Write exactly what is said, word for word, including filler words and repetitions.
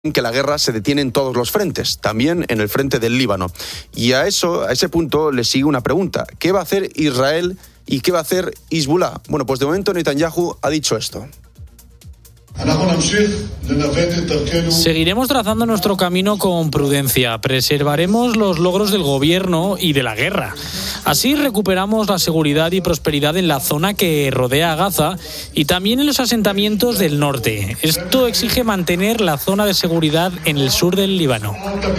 que la guerra se detiene en todos los frentes, también en el frente del Líbano. Y a eso, a ese punto, le sigue una pregunta. ¿Qué va a hacer Israel y qué va a hacer Hezbollah? Bueno, pues de momento Netanyahu ha dicho esto. Seguiremos trazando nuestro camino con prudencia. Preservaremos los logros del gobierno y de la guerra. Así recuperamos la seguridad y prosperidad en la zona que rodea a Gaza y también en los asentamientos del norte. Esto exige mantener la zona de seguridad en el sur del Líbano.